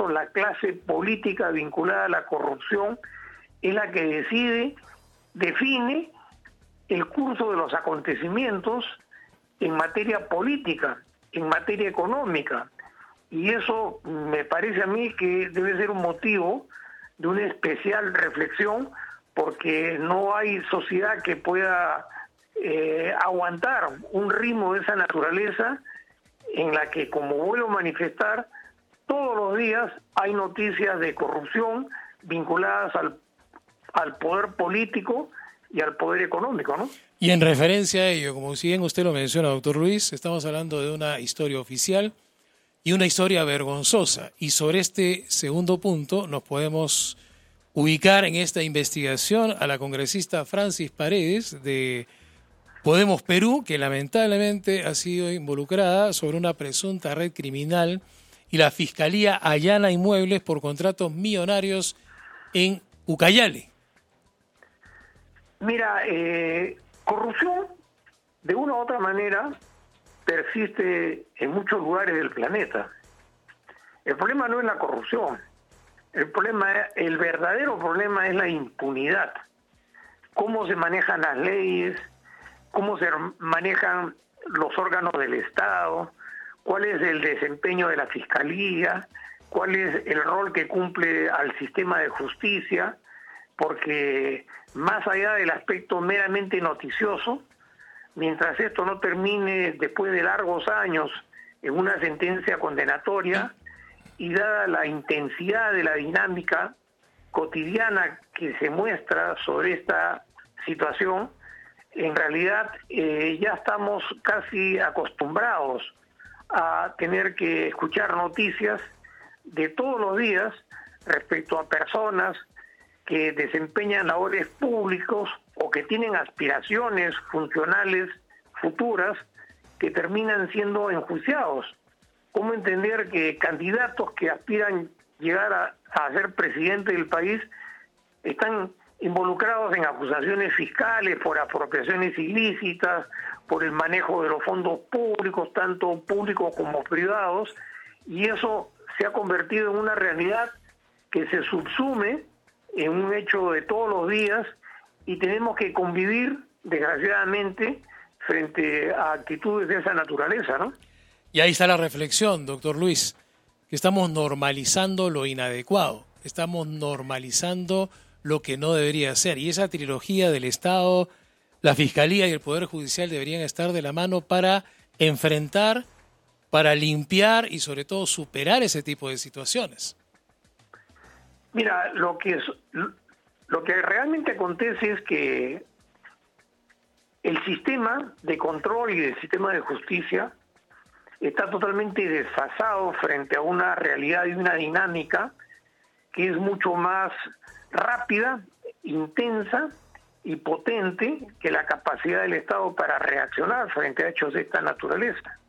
menos la clase política vinculada a la corrupción es la que define el curso de los acontecimientos en materia política, en materia económica. Y eso me parece a mí que debe ser un motivo de una especial reflexión, porque no hay sociedad que pueda aguantar un ritmo de esa naturaleza en la que, como vuelvo a manifestar, todos los días hay noticias de corrupción vinculadas al poder político y al poder económico, ¿no? Y en referencia a ello, como si bien usted lo menciona, doctor Luis, estamos hablando de una historia oficial y una historia vergonzosa. Y sobre este segundo punto nos podemos ubicar en esta investigación a la congresista Francis Paredes de Podemos Perú, que lamentablemente ha sido involucrada sobre una presunta red criminal, y la Fiscalía allana inmuebles por contratos millonarios en Ucayali. Mira, corrupción de una u otra manera persiste en muchos lugares del planeta. El problema no es la corrupción, el verdadero problema es la impunidad. Cómo se manejan las leyes, cómo se manejan los órganos del Estado, cuál es el desempeño de la Fiscalía, cuál es el rol que cumple al sistema de justicia, porque más allá del aspecto meramente noticioso, mientras esto no termine después de largos años en una sentencia condenatoria, y dada la intensidad de la dinámica cotidiana que se muestra sobre esta situación, en realidad ya estamos casi acostumbrados a tener que escuchar noticias de todos los días respecto a personas que desempeñan labores públicos o que tienen aspiraciones funcionales futuras que terminan siendo enjuiciados. ¿Cómo entender que candidatos que aspiran llegar a ser presidente del país están involucrados en acusaciones fiscales por apropiaciones ilícitas, por el manejo de los fondos públicos, tanto públicos como privados, y eso se ha convertido en una realidad que se subsume en un hecho de todos los días, y tenemos que convivir, desgraciadamente, frente a actitudes de esa naturaleza, ¿no? Y ahí está la reflexión, doctor Luis, que estamos normalizando lo inadecuado, estamos normalizando lo que no debería ser, y esa trilogía del Estado, la Fiscalía y el Poder Judicial deberían estar de la mano para enfrentar, para limpiar y sobre todo superar ese tipo de situaciones. Mira, lo que realmente acontece es que el sistema de control y el sistema de justicia está totalmente desfasado frente a una realidad y una dinámica que es mucho más rápida, intensa y potente que la capacidad del Estado para reaccionar frente a hechos de esta naturaleza.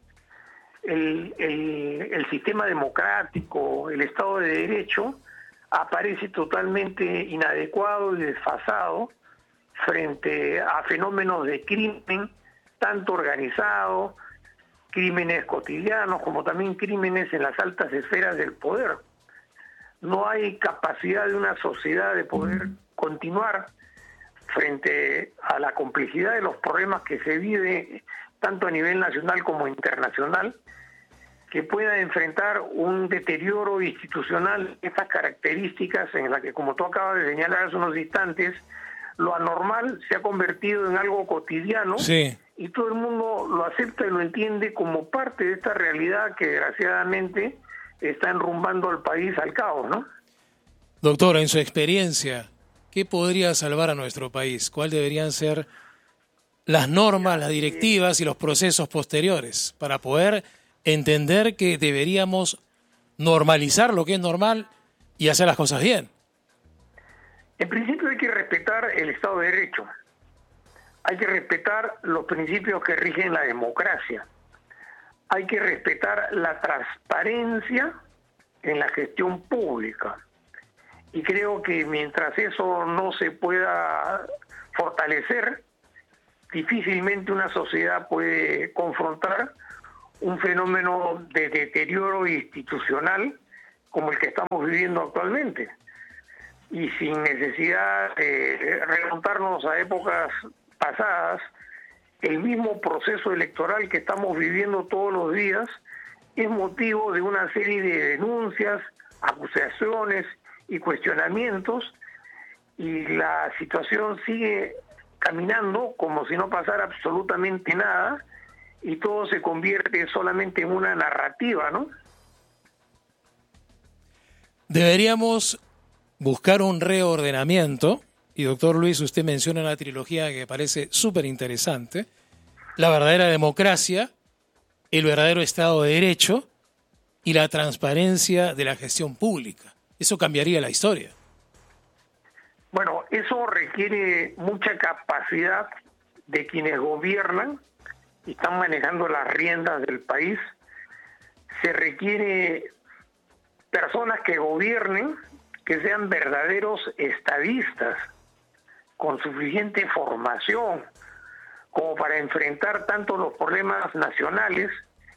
El sistema democrático, el Estado de Derecho, aparece totalmente inadecuado y desfasado frente a fenómenos de crimen, tanto organizado, crímenes cotidianos, como también crímenes en las altas esferas del poder. No hay capacidad de una sociedad de poder continuar frente a la complejidad de los problemas que se vive tanto a nivel nacional como internacional, que pueda enfrentar un deterioro institucional, estas características en las que, como tú acabas de señalar hace unos instantes, lo anormal se ha convertido en algo cotidiano. Sí. Y todo el mundo lo acepta y lo entiende como parte de esta realidad que desgraciadamente está enrumbando al país al caos, ¿no? Doctor, en su experiencia, ¿qué podría salvar a nuestro país? ¿Cuáles deberían ser las normas, las directivas y los procesos posteriores para poder entender que deberíamos normalizar lo que es normal y hacer las cosas bien? En principio hay que respetar el Estado de Derecho. Hay que respetar los principios que rigen la democracia. Hay que respetar la transparencia en la gestión pública. Y creo que mientras eso no se pueda fortalecer, difícilmente una sociedad puede confrontar un fenómeno de deterioro institucional como el que estamos viviendo actualmente. Y sin necesidad de remontarnos a épocas pasadas, el mismo proceso electoral que estamos viviendo todos los días es motivo de una serie de denuncias, acusaciones y cuestionamientos, y la situación sigue caminando como si no pasara absolutamente nada, y todo se convierte solamente en una narrativa, ¿no? Deberíamos buscar un reordenamiento, y doctor Luis, usted menciona una trilogía que parece súper interesante: la verdadera democracia, el verdadero Estado de Derecho y la transparencia de la gestión pública. Eso cambiaría la historia. Bueno, eso requiere mucha capacidad de quienes gobiernan y están manejando las riendas del país. Se requiere personas que gobiernen, que sean verdaderos estadistas, con suficiente formación como para enfrentar tanto los problemas nacionales,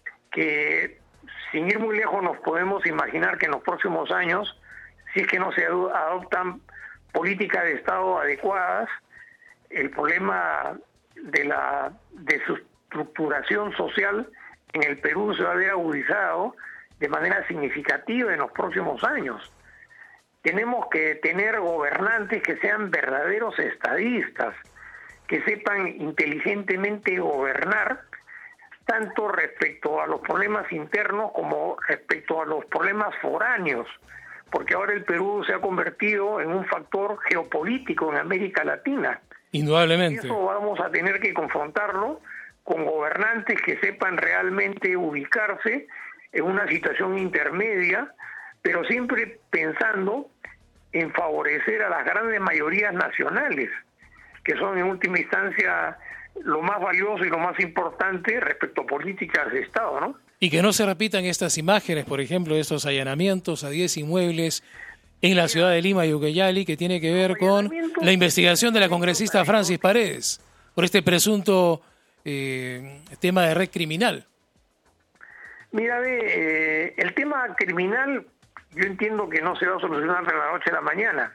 que sin ir muy lejos nos podemos imaginar que en los próximos años, si es que no se adoptan políticas de Estado adecuadas, el problema de la desestructuración social en el Perú se va a ver agudizado de manera significativa en los próximos años. Tenemos que tener gobernantes que sean verdaderos estadistas, que sepan inteligentemente gobernar, tanto respecto a los problemas internos como respecto a los problemas foráneos, porque ahora el Perú se ha convertido en un factor geopolítico en América Latina. Indudablemente. Eso vamos a tener que confrontarlo con gobernantes que sepan realmente ubicarse en una situación intermedia, pero siempre pensando en favorecer a las grandes mayorías nacionales, que son en última instancia lo más valioso y lo más importante respecto a políticas de Estado, ¿no? Y que no se repitan estas imágenes, por ejemplo, de estos allanamientos a 10 inmuebles en la ciudad de Lima y Ucayali, que tiene que ver con la investigación de la congresista Francis Paredes por este presunto tema de red criminal. Mira, el tema criminal yo entiendo que no se va a solucionar de la noche a la mañana,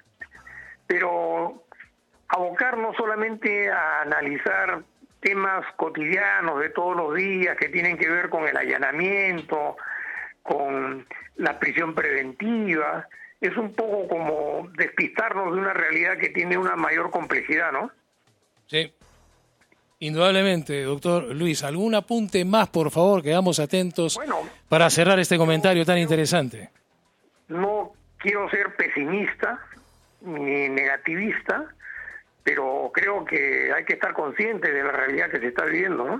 pero abocarnos solamente a analizar temas cotidianos de todos los días que tienen que ver con el allanamiento, con la prisión preventiva, es un poco como despistarnos de una realidad que tiene una mayor complejidad, ¿no? Sí, indudablemente, doctor Luis. ¿Algún apunte más, por favor? Quedamos atentos para cerrar este comentario tan interesante. No quiero ser pesimista ni negativista, pero creo que hay que estar consciente de la realidad que se está viviendo, ¿no?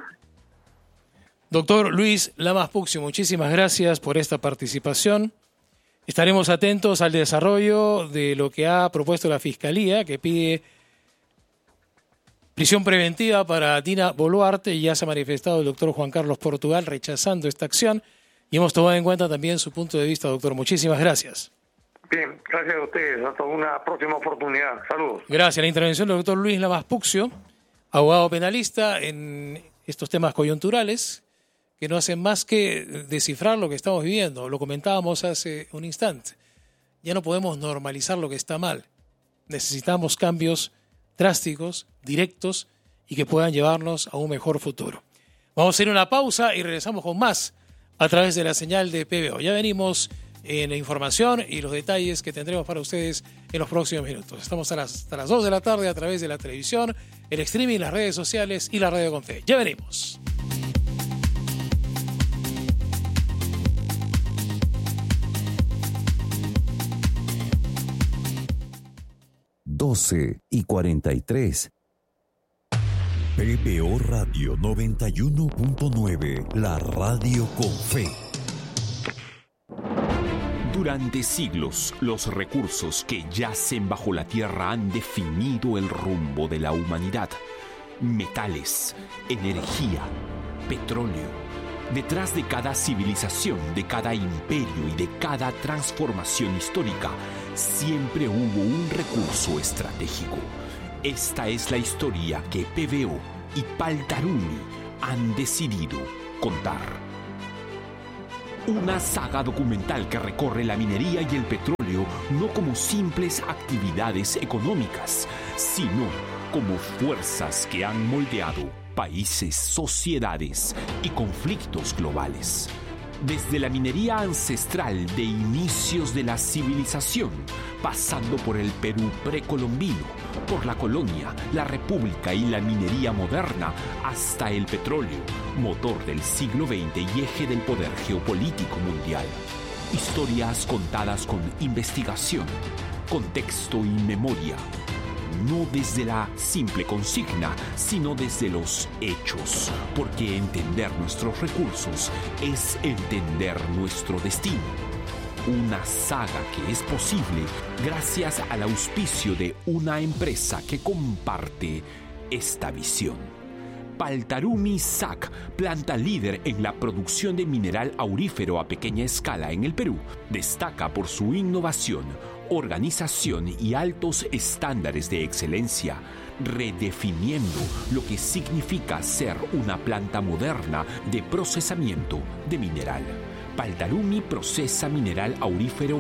Doctor Luis Lamas Puccio, muchísimas gracias por esta participación. Estaremos atentos al desarrollo de lo que ha propuesto la Fiscalía, que pide prisión preventiva para Dina Boluarte, y ya se ha manifestado el doctor Juan Carlos Portugal rechazando esta acción, y hemos tomado en cuenta también su punto de vista, doctor. Muchísimas gracias. Bien, gracias a ustedes. Hasta una próxima oportunidad. Saludos. Gracias. La intervención del doctor Luis Lamas Puccio, abogado penalista en estos temas coyunturales, que no hacen más que descifrar lo que estamos viviendo. Lo comentábamos hace un instante. Ya no podemos normalizar lo que está mal. Necesitamos cambios drásticos, directos, y que puedan llevarnos a un mejor futuro. Vamos a hacer una pausa y regresamos con más a través de la señal de PBO. Ya venimos en la información y los detalles que tendremos para ustedes en los próximos minutos. Estamos hasta las 2 de la tarde a través de la televisión, el streaming, las redes sociales y la radio con fe. Ya venimos. y 43. PBO Radio 91.9, la radio con fe. Durante siglos, los recursos que yacen bajo la tierra han definido el rumbo de la humanidad. Metales, energía, petróleo. Detrás de cada civilización, de cada imperio y de cada transformación histórica, siempre hubo un recurso estratégico. Esta es la historia que PBO y Paltaruni han decidido contar. Una saga documental que recorre la minería y el petróleo no como simples actividades económicas, sino como fuerzas que han moldeado países, sociedades y conflictos globales. Desde la minería ancestral de inicios de la civilización, pasando por el Perú precolombino, por la colonia, la república y la minería moderna, hasta el petróleo, motor del siglo XX y eje del poder geopolítico mundial. Historias contadas con investigación, contexto y memoria. No desde la simple consigna, sino desde los hechos, porque entender nuestros recursos es entender nuestro destino. Una saga que es posible gracias al auspicio de una empresa que comparte esta visión. Paltarumi SAC, planta líder en la producción de mineral aurífero a pequeña escala en el Perú, destaca por su innovación, organización y altos estándares de excelencia, redefiniendo lo que significa ser una planta moderna de procesamiento de mineral. Paltarumi procesa mineral aurífero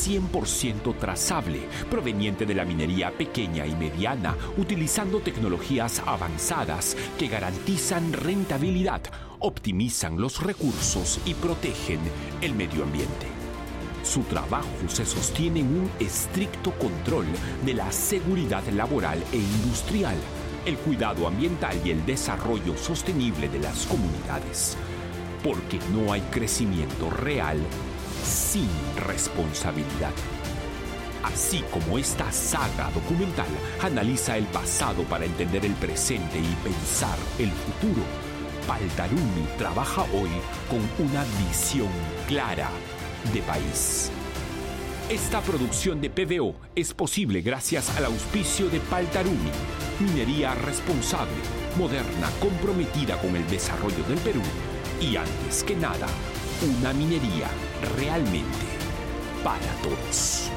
100% trazable, proveniente de la minería pequeña y mediana, utilizando tecnologías avanzadas que garantizan rentabilidad, optimizan los recursos y protegen el medio ambiente. Su trabajo se sostiene en un estricto control de la seguridad laboral e industrial, el cuidado ambiental y el desarrollo sostenible de las comunidades. Porque no hay crecimiento real sin responsabilidad. Así como esta saga documental analiza el pasado para entender el presente y pensar el futuro, Paltarumi trabaja hoy con una visión clara de país. Esta producción de PVO es posible gracias al auspicio de Paltarumi, minería responsable, moderna, comprometida con el desarrollo del Perú y, antes que nada, una minería realmente para todos.